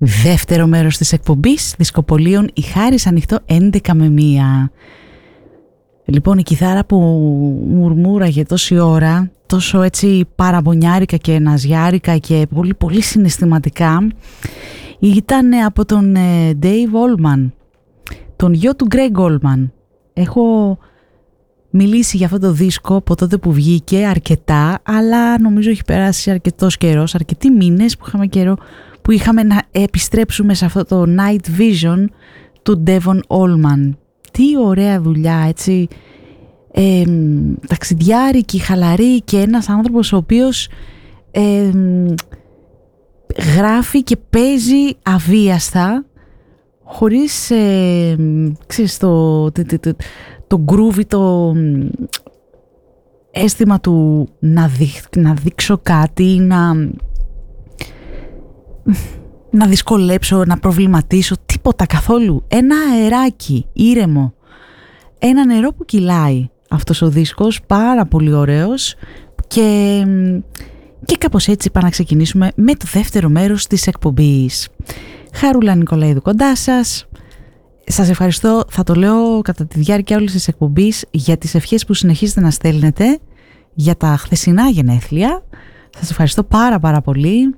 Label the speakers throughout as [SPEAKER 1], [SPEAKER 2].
[SPEAKER 1] Δεύτερο μέρος της εκπομπής Δισκοπολίων, η Χάρις ανοιχτό 11 με 1. Λοιπόν, η κιθάρα που μουρμούραγε τόση ώρα, τόσο έτσι παραμπονιάρικα και ναζιάρικα και πολύ πολύ συναισθηματικά, ήταν από τον Dave Allman, τον γιο του Greg Allman. Έχω μιλήσει για αυτό το δίσκο από τότε που βγήκε αρκετά, αλλά νομίζω έχει περάσει αρκετός καιρός, αρκετοί μήνες που είχαμε να επιστρέψουμε σε αυτό το Night Vision του Devon Allman. Τι ωραία δουλειά, έτσι, ταξιδιάρικη, χαλαρή και ένας άνθρωπος ο οποίος γράφει και παίζει αβίαστα, χωρίς ξέρεις, το groovy, το αίσθημα του να δείξω κάτι, να δυσκολέψω, να προβληματίσω, τίποτα καθόλου. Ένα αεράκι ήρεμο, ένα νερό που κυλάει αυτός ο δίσκος, πάρα πολύ ωραίος, και κάπως έτσι πάμε να ξεκινήσουμε με το δεύτερο μέρος της εκπομπής. Χαρούλα Νικολαίδου κοντά σας. Σας ευχαριστώ, θα το λέω κατά τη διάρκεια όλης της εκπομπής, για τις ευχές που συνεχίζετε να στέλνετε για τα χθεσινά γενέθλια. Σας ευχαριστώ πάρα πολύ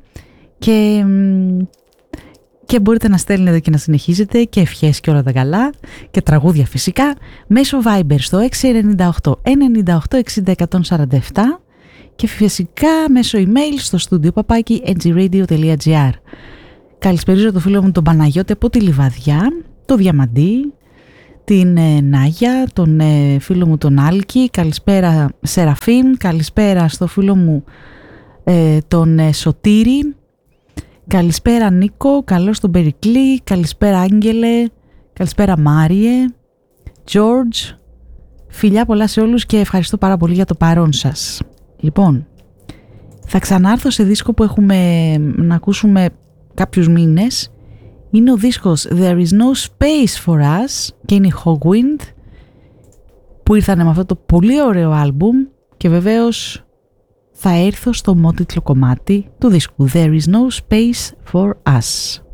[SPEAKER 1] και μπορείτε να στέλνετε και να συνεχίζετε και ευχές και όλα τα καλά και τραγούδια φυσικά μέσω Viber στο 698 98 60 147 και φυσικά μέσω email στο studio@ngradio.gr. Καλησπέριζω το φίλο μου τον Παναγιώτη από τη Λιβαδιά, το Διαμαντή, την Νάγια, τον φίλο μου τον Άλκη, καλησπέρα Σεραφείμ, καλησπέρα στο φίλο μου τον Σωτήρη, καλησπέρα Νίκο, καλώς τον Περικλή, καλησπέρα Άγγελε, καλησπέρα Μάριε, George, φιλιά πολλά σε όλους και ευχαριστώ πάρα πολύ για το παρόν σας. Λοιπόν, θα ξανάρθω σε δίσκο που έχουμε να ακούσουμε κάποιους μήνες. Είναι ο δίσκος There is no space for us και είναι η Hogwind που ήρθανε με αυτό το πολύ ωραίο άλμπουμ και βεβαίως θα έρθω στο μότιτλο κομμάτι του δίσκου There is no space for us.